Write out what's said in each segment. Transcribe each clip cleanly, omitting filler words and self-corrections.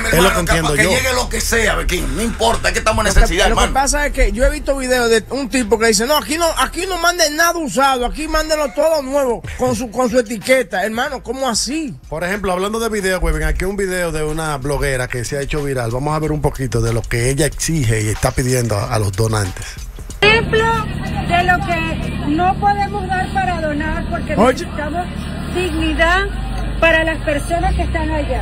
es lo que entiendo yo. Que llegue lo que sea, Bequín, no importa, es que estamos en necesidad, hermano. Lo que pasa es que yo he visto videos de un tipo que dice, no, aquí no manden nada usado, aquí mándenlo todo nuevo, con su etiqueta. Hermano, ¿cómo así? Por ejemplo, hablando de videos, Webin, aquí un video de una bloguera que se ha hecho viral. Vamos a ver un poquito de lo que ella exige y está pidiendo a los donantes. Ejemplo de lo que no podemos dar para donar porque necesitamos dignidad para las personas que están allá.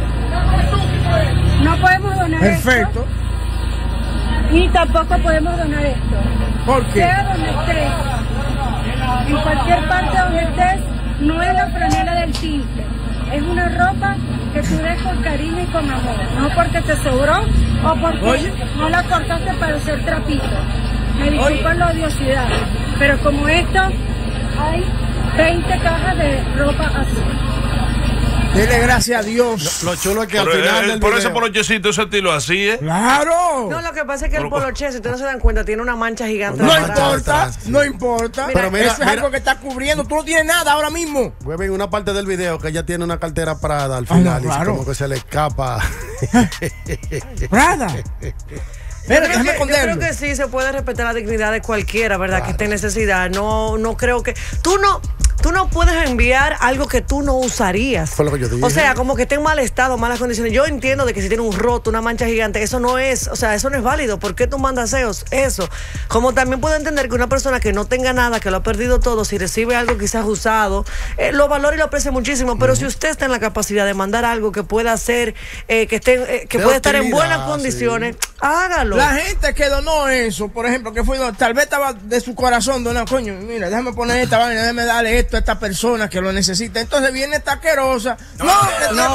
No podemos donar perfecto esto y tampoco podemos donar esto. ¿Por qué? Sea donde estés, en cualquier parte donde estés, no es la franela del tinte. Es una ropa que tú des con cariño y con amor, no porque te sobró o porque no la cortaste para hacer trapito. Me disculpan la odiosidad, pero como esto, hay 20 cajas de ropa así. Dele gracias a Dios. Lo chulo es que al final del por video, ese polochecito, ese estilo así, ¿eh? ¡Claro! No, lo que pasa es que el poloche, si ustedes no se dan cuenta, tiene una mancha gigante. No importa. Pero mira, eso es algo que está cubriendo. Tú no tienes nada ahora mismo. Webin, una parte del video que ella tiene una cartera Prada al final y como que se le escapa. Prada. Yo creo que sí se puede respetar la dignidad de cualquiera, ¿verdad? Claro. Que esté en necesidad. No creo que... Tú no puedes enviar algo que tú no usarías. Fue lo que yo dije. O sea, como que esté en mal estado, malas condiciones. Yo entiendo de que si tiene un roto, una mancha gigante, eso no es, o sea, eso no es válido. ¿Por qué tú mandas eso? Como también puedo entender que una persona que no tenga nada, que lo ha perdido todo, si recibe algo quizás usado, lo valora y lo aprecia muchísimo. Pero si usted está en la capacidad de mandar algo que pueda hacer, que pueda estar en buenas condiciones, hágalo. La gente que donó eso, por ejemplo, que fue, tal vez estaba de su corazón donando, coño, mira, déjame poner esta vaina, déjame darle esto a esta persona que lo necesita. Entonces viene esta asquerosa. Eso no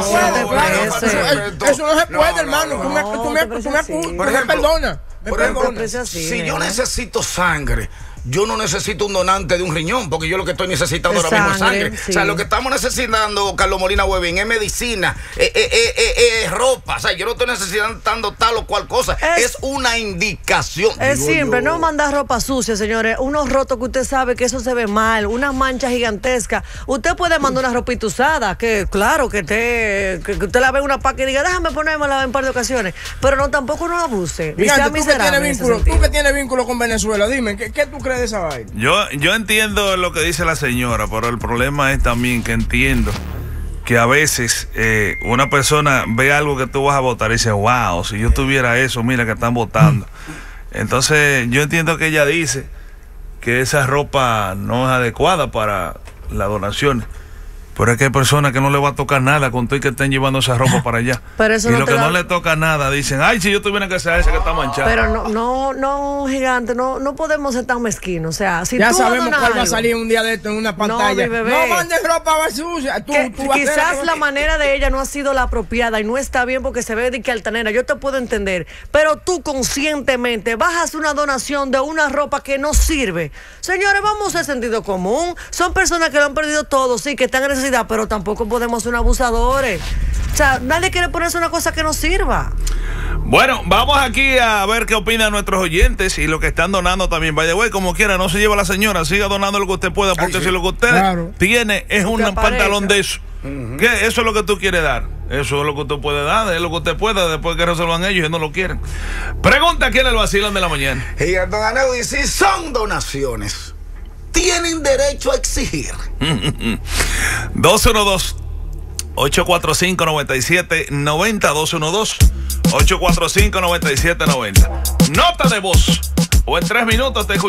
se puede, hermano. Tú me perdonas. Por ejemplo, si yo necesito sangre, yo no necesito un donante de un riñón, porque yo lo que estoy necesitando ahora mismo es sangre. Sí. O sea, lo que estamos necesitando, Carlos Molina Webin, es medicina, es ropa. O sea, yo no estoy necesitando tal o cual cosa. Es una indicación. Es simple, no mandar ropa sucia, señores. Unos rotos que usted sabe que eso se ve mal, unas manchas gigantescas. Usted puede mandar una ropita usada, que claro, que usted la ve en una paca y diga, déjame ponérmela en un par de ocasiones. Pero no, tampoco no abuse. Mira, tú que tienes vínculo con Venezuela, dime, ¿qué tú crees de esa vaina? Yo entiendo lo que dice la señora, pero el problema es también que entiendo que a veces una persona ve algo que tú vas a votar y dice, wow, si yo tuviera eso, mira que están votando. Entonces yo entiendo que ella dice que esa ropa no es adecuada para las donaciones. Pero es que hay personas que no le va a tocar nada con todo y que estén llevando esa ropa para allá. Pero eso y lo que no le toca nada, dicen, ay, si yo tuviera que ser esa que está manchada. Pero no, gigante, no podemos ser tan mezquinos. O sea, si ya tú sabemos cuál va a salir un día de esto en una pantalla. No mandes ropa sucia. Quizás la manera de ella no ha sido la apropiada y no está bien porque se ve de que altanera. Yo te puedo entender. Pero tú conscientemente vas a hacer una donación de una ropa que no sirve. Señores, vamos al sentido común. Son personas que lo han perdido todo, sí, que están en necesidad, pero tampoco podemos ser abusadores. O sea, nadie quiere ponerse una cosa que no sirva. Bueno, vamos aquí a ver qué opinan nuestros oyentes y lo que están donando también. By the way, como quiera, no se lleva la señora, siga donando lo que usted pueda, porque si lo que usted tiene es un pantalón de eso, ¿qué? Eso es lo que tú quieres dar. Eso es lo que usted puede dar, es lo que usted pueda, después que resuelvan ellos y no lo quieren. Pregunta quién es el vacilón de la mañana. Y el don Aneudi, si son donaciones, tienen derecho a exigir. 212-845-9790. 212-845-9790. Nota de voz. O en 3 minutos te escuchamos.